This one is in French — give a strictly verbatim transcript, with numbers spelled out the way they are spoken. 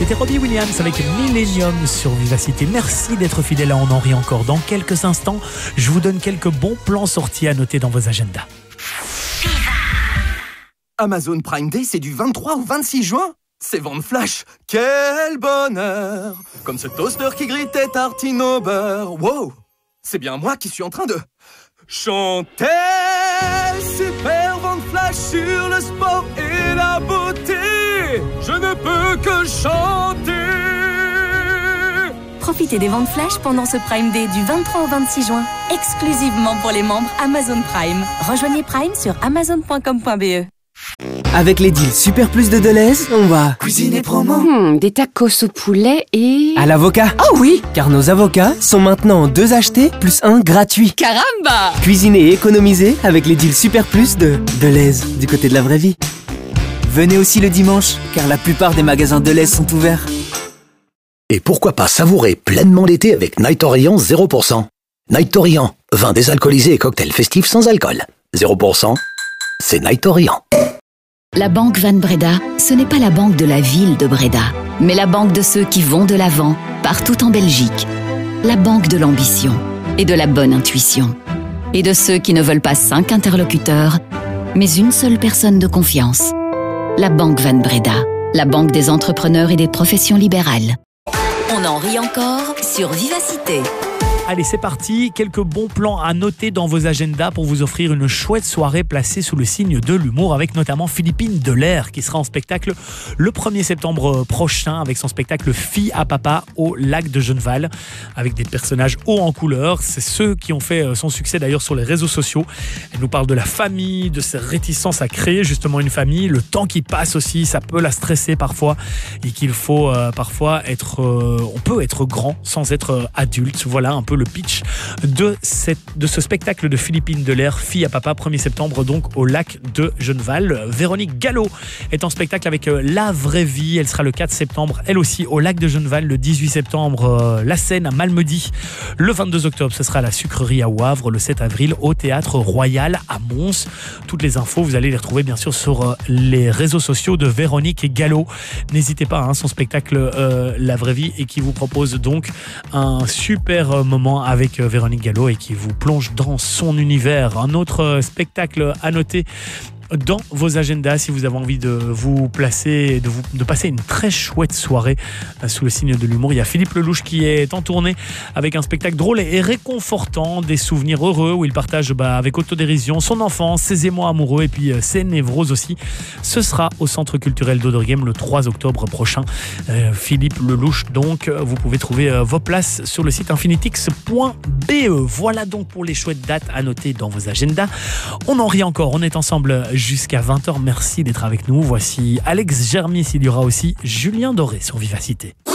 C'était Robbie Williams avec Millennium sur Vivacité. Merci d'être fidèle à On en rit encore. Dans quelques instants, je vous donne quelques bons plans sortis à noter dans vos agendas. Amazon Prime Day, c'est du vingt-trois au vingt-six juin. C'est vente flash. Quel bonheur! Comme ce toaster qui grillait tartine au beurre. Wow! C'est bien moi qui suis en train de chanter. Super vente flash sur le sport et la beauté. Je ne peux que chanter. Profitez des ventes flash pendant ce Prime Day du vingt-trois au vingt-six juin, exclusivement pour les membres Amazon Prime. Rejoignez Prime sur amazon point com point b e. Avec les deals Super Plus de Deleuze, on va cuisiner promo. Hmm, des tacos au poulet et... à l'avocat. Oh oui! Car nos avocats sont maintenant deux achetés plus un gratuit. Caramba! Cuisiner et économiser avec les deals Super Plus de Deleuze, du côté de la vraie vie. Venez aussi le dimanche, car la plupart des magasins Deleuze sont ouverts. Et pourquoi pas savourer pleinement l'été avec Night Orient zéro pour cent. Night Orient, vin désalcoolisé et cocktail festif sans alcool. zéro pour cent, c'est Night Orient. La Banque Van Breda, ce n'est pas la banque de la ville de Breda, mais la banque de ceux qui vont de l'avant, partout en Belgique. La banque de l'ambition et de la bonne intuition. Et de ceux qui ne veulent pas cinq interlocuteurs, mais une seule personne de confiance. La Banque Van Breda, la banque des entrepreneurs et des professions libérales. On en rit encore sur Vivacité. Allez, c'est parti. Quelques bons plans à noter dans vos agendas pour vous offrir une chouette soirée placée sous le signe de l'humour avec notamment Philippine Delair qui sera en spectacle le premier septembre prochain avec son spectacle Fille à papa au lac de Genneval avec des personnages hauts en couleur. C'est ceux qui ont fait son succès d'ailleurs sur les réseaux sociaux. Elle nous parle de la famille, de ses réticences à créer justement une famille, le temps qui passe aussi, ça peut la stresser parfois et qu'il faut euh, parfois être... Euh, on peut être grand sans être adulte. Voilà un peu le pitch de, cette, de ce spectacle de Philippine Delair, Fille à papa, premier septembre donc au lac de Genneval. Véronique Gallo est en spectacle avec La Vraie Vie, elle sera le quatre septembre, elle aussi au lac de Genneval, le dix-huit septembre La Seine à Malmedy, le vingt-deux octobre ce sera à la Sucrerie à Wavre, le sept avril au Théâtre Royal à Mons. Toutes les infos vous allez les retrouver bien sûr sur les réseaux sociaux de Véronique Gallo. N'hésitez pas, hein, son spectacle euh, La Vraie Vie et qui vous propose donc un super moment avec Véronique Gallo et qui vous plonge dans son univers. Un autre spectacle à noter dans vos agendas si vous avez envie de vous placer, de, vous, de passer une très chouette soirée sous le signe de l'humour. Il y a Philippe Lelouch qui est en tournée avec un spectacle drôle et réconfortant, des souvenirs heureux où il partage bah, avec autodérision son enfance, ses émois amoureux et puis euh, ses névroses aussi. Ce sera au Centre culturel d'Auderghem le trois octobre prochain. Euh, Philippe Lelouch donc, vous pouvez trouver euh, vos places sur le site infinitix point b e. Voilà donc pour les chouettes dates à noter dans vos agendas. On en rit encore, on est ensemble jusqu'à vingt heures. Merci d'être avec nous. Voici Alex Germis. Il y aura aussi Julien Doré sur Vivacité.